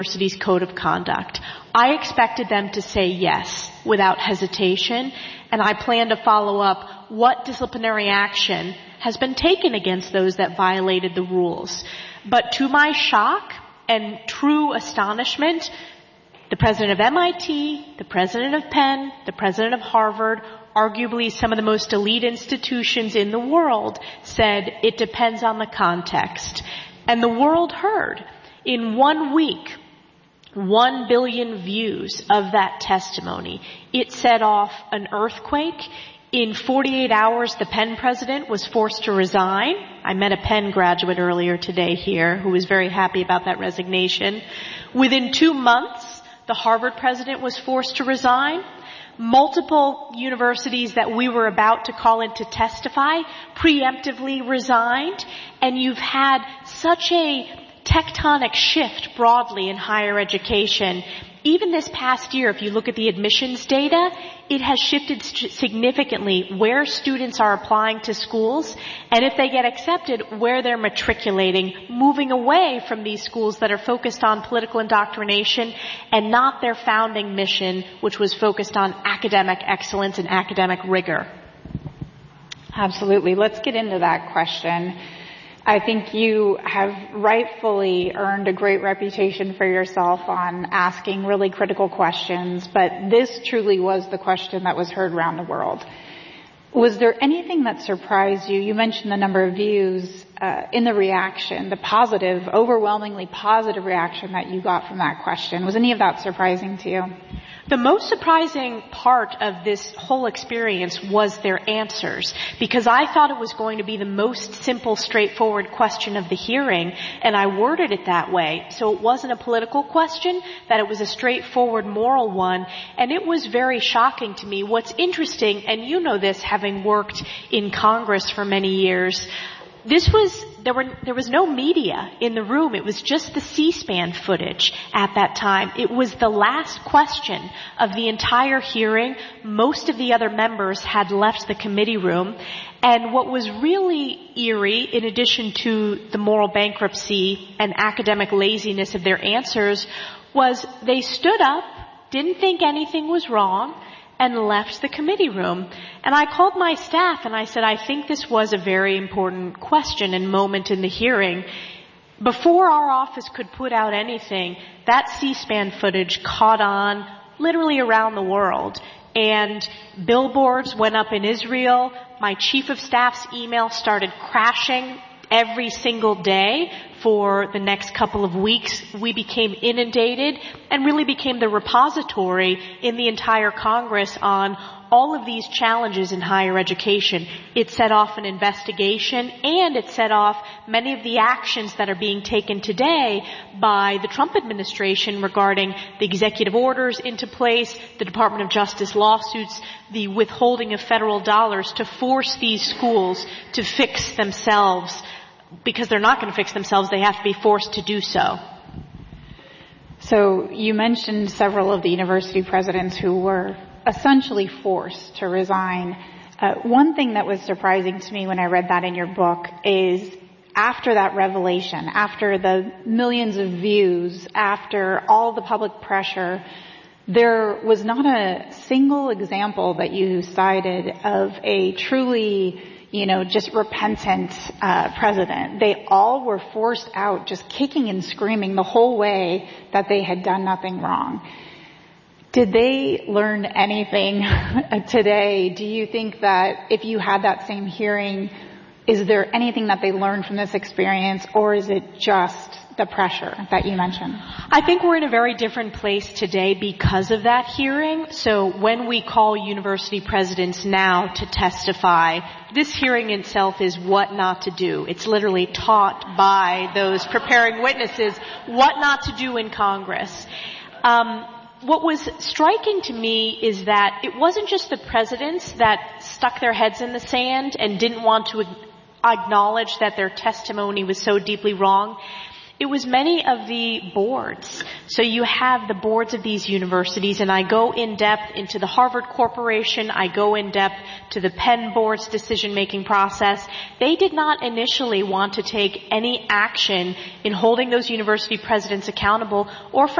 university's code of conduct. I expected them to say yes without hesitation, and I plan to follow up what disciplinary action has been taken against those that violated the rules. But to my shock and true astonishment, the president of MIT, the president of Penn, the president of Harvard, arguably some of the most elite institutions in the world, said it depends on the context. And the world heard. In 1 week, 1 billion views of that testimony. It set off an earthquake. In 48 hours, the Penn president was forced to resign. I met a Penn graduate earlier today here who was very happy about that resignation. Within 2 months, the Harvard president was forced to resign. Multiple universities that we were about to call in to testify preemptively resigned. And you've had such a tectonic shift broadly in higher education. Even this past year, if you look at the admissions data, it has shifted significantly where students are applying to schools, and if they get accepted, where they're matriculating, moving away from these schools that are focused on political indoctrination and not their founding mission, which was focused on academic excellence and academic rigor. Absolutely. Let's get into that question. I think you have rightfully earned a great reputation for yourself on asking really critical questions, but this truly was the question that was heard around the world. Was there anything that surprised you? You mentioned the number of views in the reaction, the positive, overwhelmingly positive reaction that you got from that question. Was any of that surprising to you? The most surprising part of this whole experience was their answers, because I thought it was going to be the most simple, straightforward question of the hearing, and I worded it that way. So it wasn't a political question, that it was a straightforward moral one, and it was very shocking to me. What's interesting, and you know this having worked in Congress for many years, there was no media in the room. It was just the C-SPAN footage at that time. It was the last question of the entire hearing. Most of the other members had left the committee room. And what was really eerie, in addition to the moral bankruptcy and academic laziness of their answers, was they stood up, didn't think anything was wrong, and left the committee room. And I called my staff and I said, I think this was a very important question and moment in the hearing. Before our office could put out anything, that C-SPAN footage caught on literally around the world. And billboards went up in Israel. My chief of staff's email started crashing every single day for the next couple of weeks. We became inundated and really became the repository in the entire Congress on all of these challenges in higher education. It set off an investigation, and it set off many of the actions that are being taken today by the Trump administration regarding the executive orders into place, the Department of Justice lawsuits, the withholding of federal dollars to force these schools to fix themselves. Because they're not going to fix themselves, they have to be forced to do so. So you mentioned several of the university presidents who were essentially forced to resign. One thing that was surprising to me when I read that in your book is after that revelation, after the millions of views, after all the public pressure, there was not a single example that you cited of a truly just repentant president. They all were forced out, just kicking and screaming the whole way that they had done nothing wrong. Did they learn anything today? Do you think that if you had that same hearing, is there anything that they learned from this experience, or is it just the pressure that you mentioned? I think we're in a very different place today because of that hearing. So when we call university presidents now to testify, this hearing itself is what not to do. It's literally taught by those preparing witnesses what not to do in Congress. What was striking to me is that it wasn't just the presidents that stuck their heads in the sand and didn't want to acknowledge that their testimony was so deeply wrong. It was many of the boards. So you have the boards of these universities, and I go in depth into the Harvard Corporation. I go in depth to the Penn board's decision-making process. They did not initially want to take any action in holding those university presidents accountable or